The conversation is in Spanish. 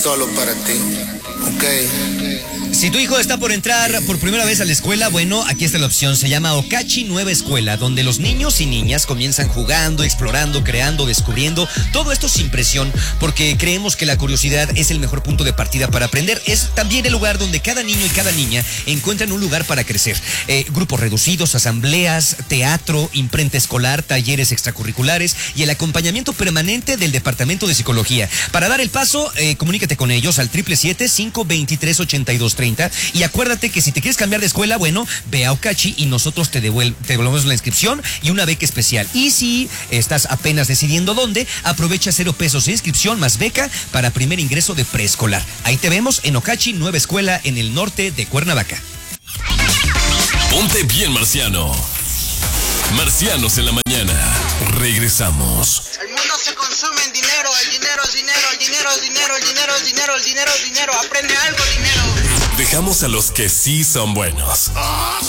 solo para ti, ok. Si tu hijo está por entrar por primera vez a la escuela, bueno, aquí está la opción. Se llama Ocachi Nueva Escuela, donde los niños y niñas comienzan jugando, explorando, creando, descubriendo. Todo esto sin presión, porque creemos que la curiosidad es el mejor punto de partida para aprender. Es también el lugar donde cada niño y cada niña encuentran un lugar para crecer. Grupos reducidos, asambleas, teatro, imprenta escolar, talleres extracurriculares y el acompañamiento permanente del Departamento de Psicología. Para dar el paso, comunícate con ellos al 777-523-8230. Y acuérdate que si te quieres cambiar de escuela, bueno, ve a Ocachi y nosotros te devolvemos la inscripción y una beca especial. Y si estás apenas decidiendo dónde, aprovecha 0 pesos de inscripción más beca para primer ingreso de preescolar. Ahí te vemos en Ocachi Nueva Escuela en el norte de Cuernavaca. Ponte bien, marciano. Marcianos en la mañana. Regresamos. El mundo se consume en dinero, el dinero es dinero, el dinero es dinero, el dinero es dinero, el dinero es dinero. Aprende algo, dinero. Dejamos a los que sí son buenos.